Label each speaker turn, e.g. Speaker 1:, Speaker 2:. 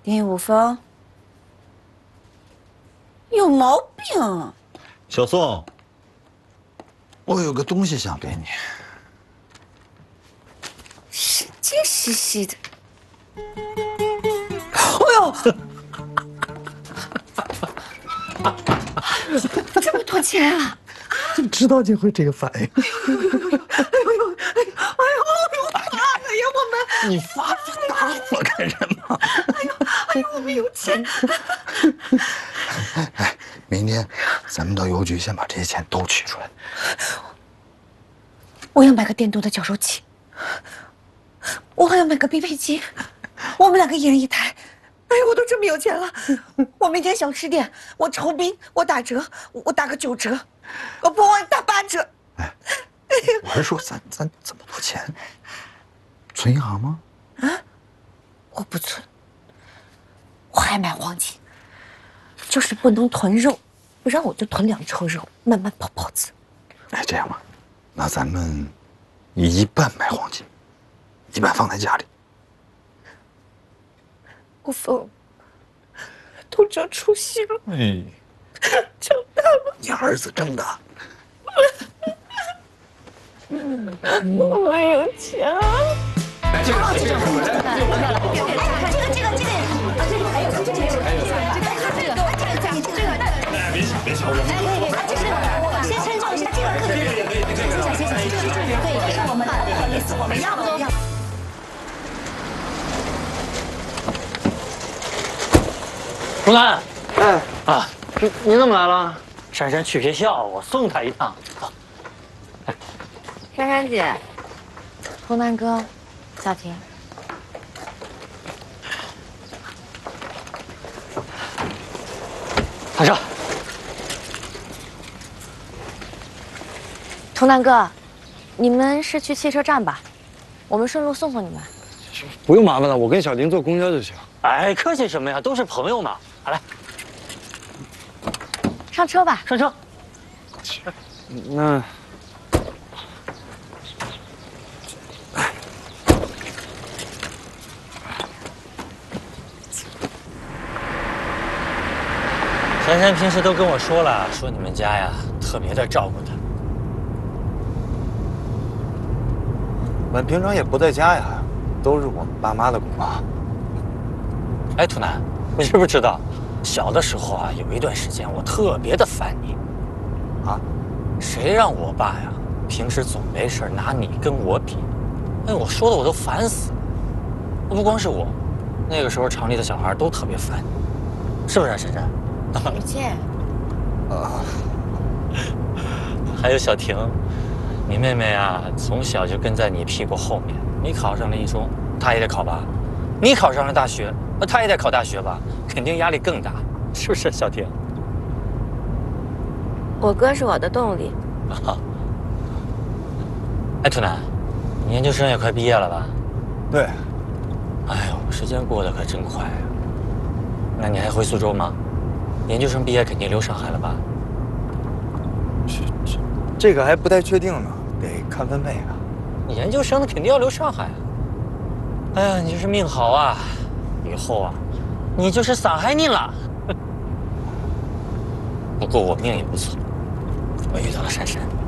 Speaker 1: 丁无风，有毛病！
Speaker 2: 小宋，我有个东西想给你。
Speaker 1: 神经兮兮的。哎呦！这么多钱啊！
Speaker 2: 怎么知道你会这个反应？
Speaker 1: 哎呦！发了呀，我们！
Speaker 2: 你发打我干什么？
Speaker 1: 哎呦，我们有钱！
Speaker 2: 哎，明天咱们到邮局先把这些钱都取出来。
Speaker 1: 我要买个电动的绞肉机，我还要买个冰飞机，我们2个一人1台。哎呦，我都这么有钱了！我明天小吃店，我酬宾，我打折，我打个9折，我不往打8折。
Speaker 2: 哎，我是说咱这么多钱，存银行吗？
Speaker 1: 啊，我不存，我还买黄金，就是不能囤肉，不然我就囤2车肉，慢慢跑跑子。
Speaker 2: 哎，这样吧，那咱们一半买黄金，一半放在家里。
Speaker 1: 无风，东哲出息了，
Speaker 2: 哎，
Speaker 1: 长大了，
Speaker 2: 你儿子挣的。
Speaker 1: 我有钱。这个还有这
Speaker 3: 别笑，我先称重一下这个客气，对，是我们的，不好意思，我们要不都。
Speaker 4: 荣兰，哎啊，你怎么来了？珊珊去学校，我送她一趟。
Speaker 1: 珊珊姐，童南哥，小婷，
Speaker 4: 上车。
Speaker 1: 童南哥，你们是去汽车站吧？我们顺路送送你们。
Speaker 5: 不用麻烦了，我跟小婷坐公交就行。
Speaker 4: 哎，客气什么呀？都是朋友嘛。好来，
Speaker 1: 上车吧。
Speaker 4: 上车。
Speaker 5: 那
Speaker 4: 珊珊平时都跟我说了，说你们家呀特别的照顾她。
Speaker 5: 我们平常也不在家呀，都是我们爸妈的功劳。
Speaker 4: 哎，土南，你知不知道，小的时候啊，有一段时间我特别的烦你。
Speaker 5: 啊？
Speaker 4: 谁让我爸呀，平时总没事拿你跟我比，哎，我说的我都烦死了。不光是我，那个时候厂里的小孩都特别烦你，是不是啊，珊珊？
Speaker 1: 雨倩，
Speaker 4: 还有小婷，你妹妹啊，从小就跟在你屁股后面。你考上了一中，她也得考吧；你考上了大学，她也得考大学吧，肯定压力更大，是不是，小婷？
Speaker 1: 我哥是我的动力。
Speaker 4: 啊，哎，土南，你研究生也快毕业了吧？
Speaker 5: 对。
Speaker 4: 哎呦，时间过得可真快啊！那你还回苏州吗？研究生毕业肯定留上海了吧？
Speaker 5: 这个还不太确定呢，得看分配啊。
Speaker 4: 你研究生的肯定要留上海。哎呀，你这是命好啊！以后啊，你就是上海人了。不过我命也不错，我遇到了珊珊。